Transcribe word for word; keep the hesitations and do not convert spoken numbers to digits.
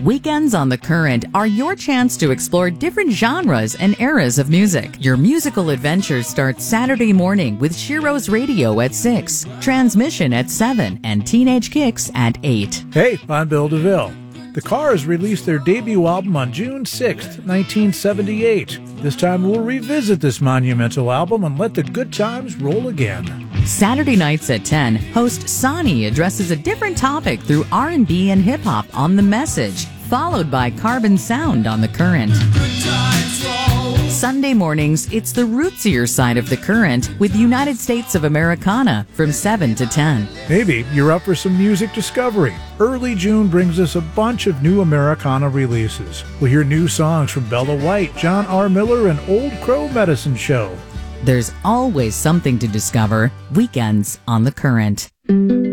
Weekends on the Current are your chance to explore different genres and eras of music. Your musical adventure starts Saturday morning with Shiro's Radio at six, Transmission at seven, and Teenage Kicks at eight. Hey, I'm Bill DeVille. The Cars released their debut album on June sixth, nineteen seventy-eight. This time we'll revisit this monumental album and let the good times roll again. Saturday nights at ten, host Sonny addresses a different topic through R and B and hip-hop on The Message, followed by Carbon Sound on The Current. Sunday mornings, it's the rootsier side of The Current with United States of Americana from seven to ten. Maybe you're up for some music discovery. Early June brings us a bunch of new Americana releases. We'll hear new songs from Bella White, John R. Miller, and Old Crow Medicine Show. There's always something to discover. Weekends on The Current.